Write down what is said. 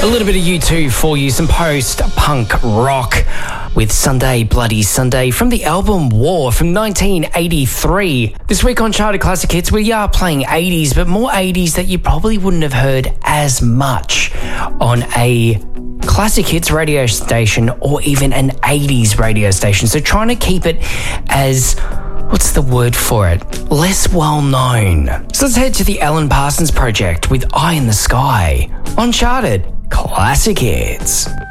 A little bit of U2 for you, some post-punk rock with Sunday Bloody Sunday from the album War from 1983. This week on Charted Classic Hits, we are playing 80s, but more 80s that you probably wouldn't have heard as much on a classic hits radio station or even an 80s radio station. So trying to keep it as, what's the word for it? Less well known. So let's head to the Alan Parsons Project with Eye in the Sky on Charted Classic Hits.